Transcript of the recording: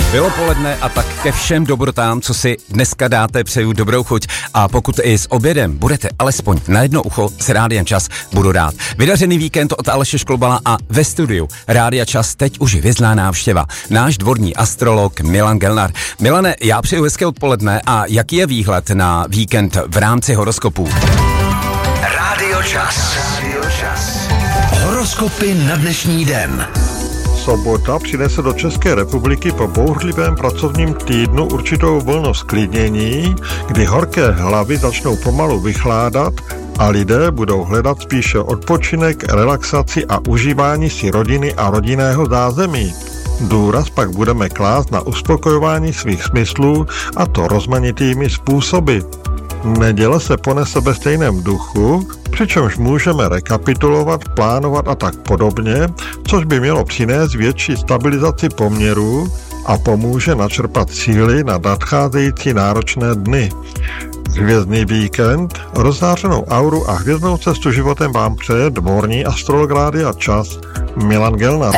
Bylo poledne a tak ke všem dobrotám, co si dneska dáte, přeju dobrou chuť. A pokud i s obědem budete alespoň na jedno ucho s Rádiem Čas, budu rád. Vydařený víkend od Aleše Šklobala a ve studiu Rádia Čas teď už hvězdná návštěva. Náš dvorní astrolog Milan Gelnar. Milane, já přeju hezké odpoledne a jaký je výhled na víkend v rámci horoskopů? Rádio Čas. Horoskopy na dnešní den. Sobota přinese do České republiky po bouřlivém pracovním týdnu určitou vlnu zklidnění, kdy horké hlavy začnou pomalu vychládat a lidé budou hledat spíše odpočinek, relaxaci a užívání si rodiny a rodinného zázemí. Důraz pak budeme klást na uspokojování svých smyslů, a to rozmanitými způsoby. Neděle se ponese ve stejném duchu, přičemž můžeme rekapitulovat, plánovat a tak podobně, což by mělo přinést větší stabilizaci poměrů a pomůže načerpat síly na nadcházející náročné dny. Hvězdný víkend, rozzářenou auru a hvězdnou cestu životem vám přeje dvorní astrolog Rádia Čas Milan Gelnar.